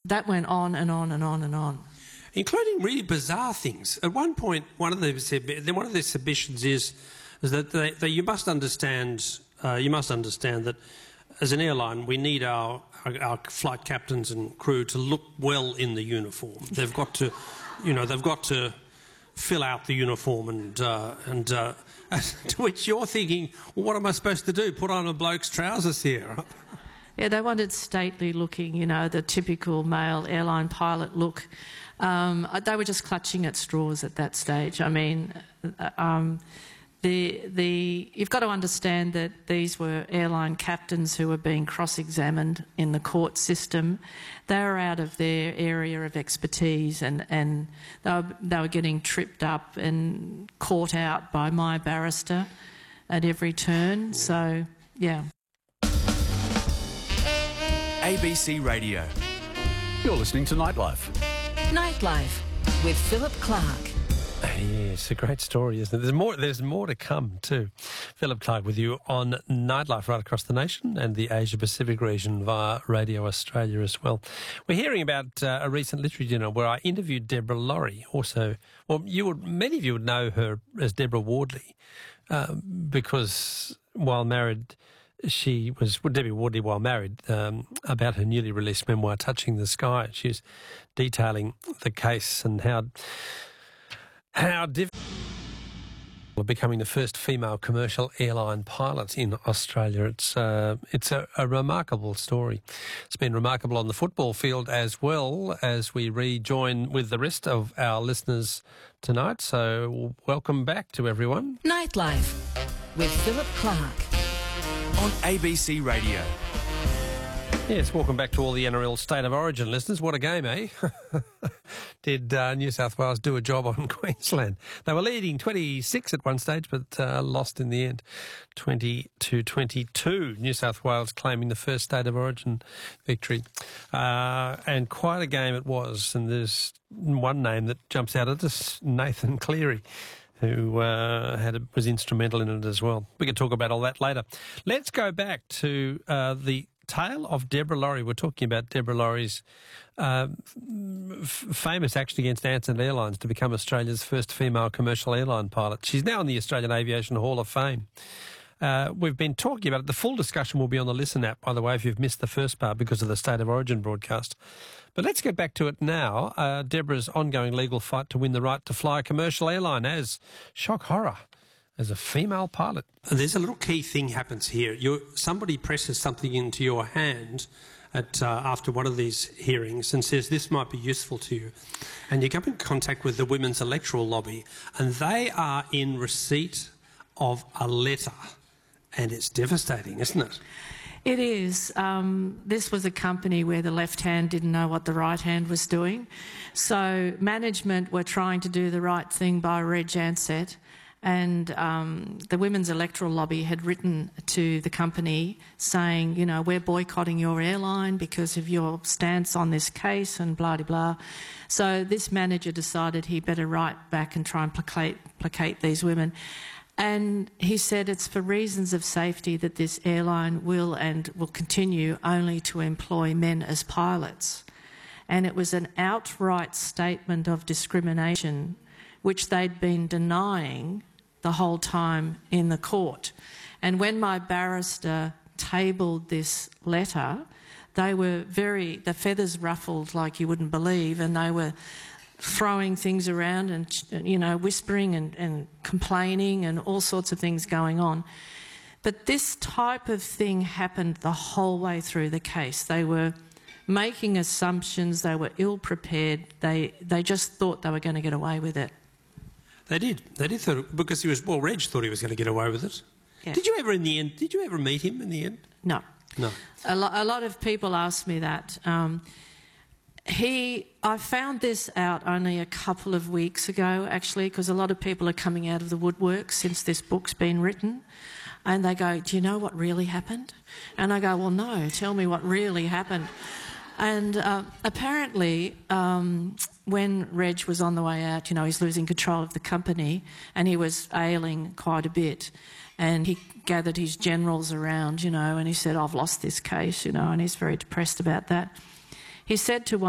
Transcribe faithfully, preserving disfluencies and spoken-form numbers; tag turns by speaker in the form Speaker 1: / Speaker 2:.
Speaker 1: that went on and on and on and on.
Speaker 2: Including really bizarre things. At one point, one of the one of their submissions is, is that they, they, you must understand uh, you must understand that as an airline, we need our, our our flight captains and crew to look well in the uniform. They've got to, you know, they've got to fill out the uniform, and uh, and uh, to which you're thinking, well, what am I supposed to do? Put on a bloke's trousers here?
Speaker 1: Yeah, they wanted stately looking, you know, the typical male airline pilot look. Um, they were just clutching at straws at that stage. I mean, um, the the you've got to understand that these were airline captains who were being cross-examined in the court system. They were out of their area of expertise, and, and they were, they were getting tripped up and caught out by my barrister at every turn. So, yeah.
Speaker 3: A B C Radio.
Speaker 4: You're listening to Nightlife.
Speaker 5: Nightlife with Philip Clark.
Speaker 2: Yes, a great story, isn't it? There's more, there's more to come too. Philip Clark with you on Nightlife right across the nation and the Asia-Pacific region via Radio Australia as well. We're hearing about uh, a recent literary dinner where I interviewed Deborah Laurie. Also, well, you would, many of you would know her as Deborah Wardley uh, because while married, she was well, Debbie Wardley while married um, about her newly released memoir, Touching the Sky. She was detailing the case and how how difficult of becoming the first female commercial airline pilot in Australia. It's uh, it's a, a remarkable story. It's been remarkable on the football field as well, as we rejoin with the rest of our listeners tonight. So welcome back to everyone.
Speaker 5: Nightlife with Philip Clark.
Speaker 3: On A B C Radio.
Speaker 2: Yes, welcome back to all the N R L State of Origin listeners. What a game, eh? Did uh, New South Wales do a job on Queensland? They were leading twenty-six at one stage, but uh, lost in the end, twenty to twenty-two. New South Wales claiming the first State of Origin victory. Uh, and quite a game it was. And there's one name that jumps out at us, Nathan Cleary, who uh, had a, was instrumental in it as well. We can talk about all that later. Let's go back to uh, the tale of Deborah Laurie. We're talking about Deborah Laurie's uh, f- famous action against Ansett Airlines to become Australia's first female commercial airline pilot. She's now in the Australian Aviation Hall of Fame. Uh, we've been talking about it. The full discussion will be on the Listen app, by the way, if you've missed the first part because of the State of Origin broadcast. But let's get back to it now. Uh, Deborah's ongoing legal fight to win the right to fly a commercial airline as, shock horror, as a female pilot. There's a little key thing happens here. You're, somebody presses something into your hand at, uh, after one of these hearings and says this might be useful to you. And you come in contact with the Women's Electoral Lobby, and they are in receipt of a letter. And it's devastating, isn't it?
Speaker 1: It is. Um, this was a company where the left hand didn't know what the right hand was doing. So management were trying to do the right thing by Reg Ansett, and um, the Women's Electoral Lobby had written to the company saying, you know, we're boycotting your airline because of your stance on this case and blah, blah, blah. So this manager decided he better write back and try and placate, placate these women. And he said it's for reasons of safety that this airline will and will continue only to employ men as pilots. And it was an outright statement of discrimination, which they'd been denying the whole time in the court. And when my barrister tabled this letter, they were very, the feathers ruffled like you wouldn't believe, and they were throwing things around and, you know, whispering and, and complaining and all sorts of things going on. But this type of thing happened the whole way through the case. They were making assumptions, they were ill-prepared, they, they just thought they were going to get away with it.
Speaker 2: They did. They did, thought, because he was, well, Reg thought he was going to get away with it.
Speaker 1: Yeah.
Speaker 2: Did you ever, in the end, did you ever meet him in the end?
Speaker 1: No.
Speaker 2: No.
Speaker 1: A, lo- a lot of people ask me that. Um, He, I found this out only a couple of weeks ago, actually, because a lot of people are coming out of the woodwork since this book's been written, and they go, do you know what really happened? And I go, well, no, tell me what really happened. And uh, apparently, um, when Reg was on the way out, you know, he's losing control of the company, and he was ailing quite a bit, and he gathered his generals around, you know, and he said, I've lost this case, you know, and he's very depressed about that. He said to one